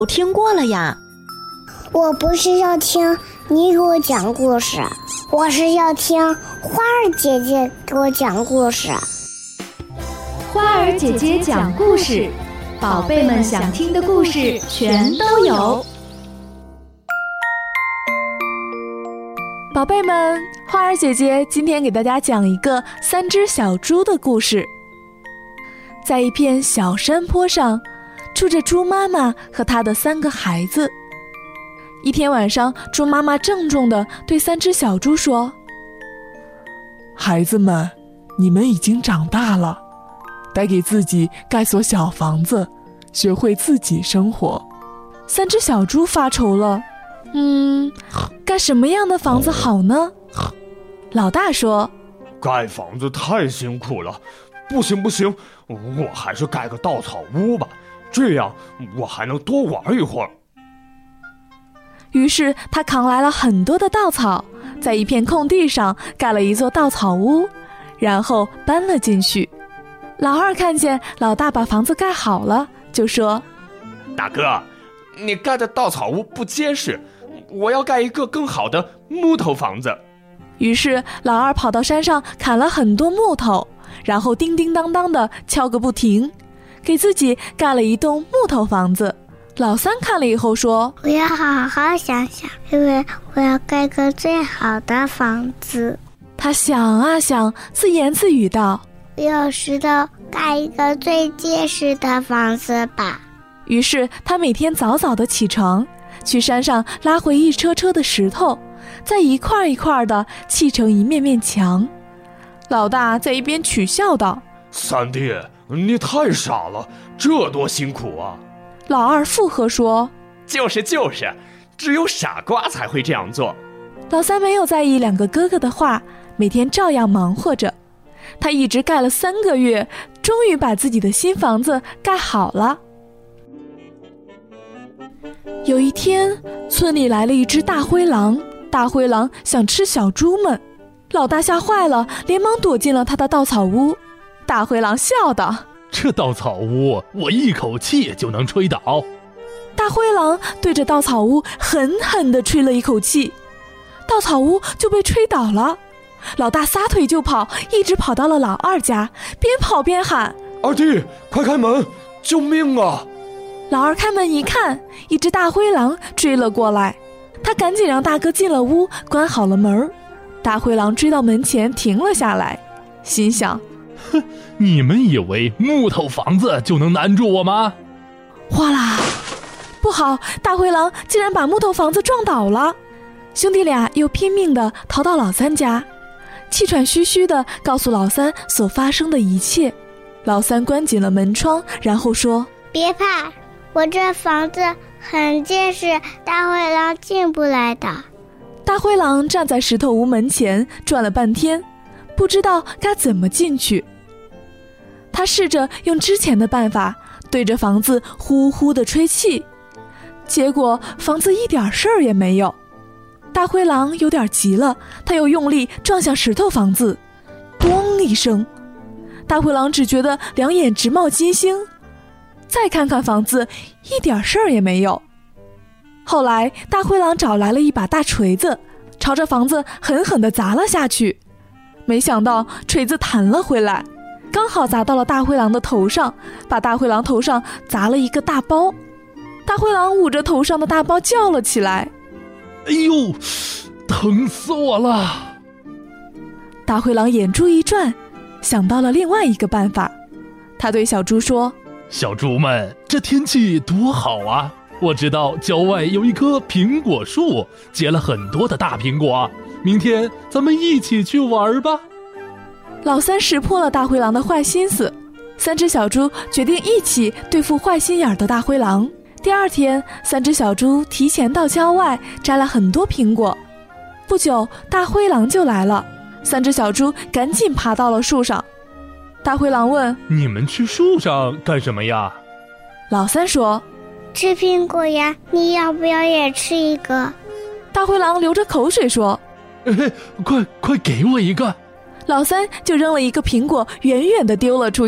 都听过了呀。 我不是要听你给我讲故事，我是要听花儿姐姐给我讲故事。 花儿姐姐讲故事，宝贝们想听的故事全都有。 宝贝们，花儿姐姐今天给大家讲一个3只小猪的故事。在一片小山坡上，住着猪妈妈和她的3个孩子。一天晚上，猪妈妈郑重地对3只小猪说： 孩子们，你们已经长大了，得给自己盖所小房子，学会自己生活。 3只小猪发愁了，盖什么样的房子好呢？老大说： 盖房子太辛苦了，不行，我还是盖个稻草屋吧，这样我还能多玩一会儿。 于是他扛来了很多的稻草，在一片空地上盖了一座稻草屋，然后搬了进去。老二看见老大把房子盖好了，就说： 大哥，你盖的稻草屋不结实，我要盖一个更好的木头房子。 于是老二跑到山上砍了很多木头，然后叮叮当当的敲个不停，给自己盖了一栋木头房子。老三看了以后说： 我要好好想想，因为我要盖个最好的房子。 他想啊想，自言自语道： 我要石头盖一个最结实的房子吧。 于是他每天早早的起床，去山上拉回一车车的石头，再一块一块的砌成一面面墙。老大在一边取笑道： 三弟，你太傻了，这多辛苦啊。 老二附和说： 就是，只有傻瓜才会这样做。 老三没有在意2个哥哥的话，每天照样忙活着。他一直盖了3个月，终于把自己的新房子盖好了。有一天，村里来了一只大灰狼，大灰狼想吃小猪们，老大吓坏了，连忙躲进了他的稻草屋。大灰狼笑道： 这稻草屋我一口气就能吹倒。 大灰狼对着稻草屋狠狠地吹了一口气，稻草屋就被吹倒了。老大撒腿就跑，一直跑到了老二家，边跑边喊： 二弟，快开门，救命啊！ 老二开门一看，一只大灰狼追了过来，他赶紧让大哥进了屋，关好了门。大灰狼追到门前停了下来，心想： 哼，你们以为木头房子就能难住我吗？ 哗啦！不好，大灰狼竟然把木头房子撞倒了。兄弟俩又拼命地逃到老三家，气喘吁吁地告诉老三所发生的一切。老三关紧了门窗，然后说： 别怕，我这房子很结实，大灰狼进不来的。 大灰狼站在石头屋门前转了半天，不知道该怎么进去。他试着用之前的办法对着房子呼呼地吹气，结果房子一点事儿也没有。大灰狼有点急了，他又用力撞向石头房子，咣一声，大灰狼只觉得两眼直冒金星。再看看房子，一点事儿也没有。后来大灰狼找来了一把大锤子，朝着房子狠狠地砸了下去，没想到锤子弹了回来，刚好砸到了大灰狼的头上，把大灰狼头上砸了一个大包。大灰狼捂着头上的大包叫了起来： 哎呦，疼死我了！ 大灰狼眼珠一转，想到了另外一个办法。他对小猪说： 小猪们，这天气多好啊！我知道郊外有一棵苹果树，结了很多的大苹果，明天咱们一起去玩吧。 老三识破了大灰狼的坏心思，3只小猪决定一起对付坏心眼的大灰狼。第二天，3只小猪提前到郊外摘了很多苹果。不久，大灰狼就来了，3只小猪赶紧爬到了树上。大灰狼问： 你们去树上干什么呀？ 老三说： 吃苹果呀，你要不要也吃一个？ 大灰狼流着口水说： 快给我一个！ 老三就扔了一个苹果，远远地丢了出去。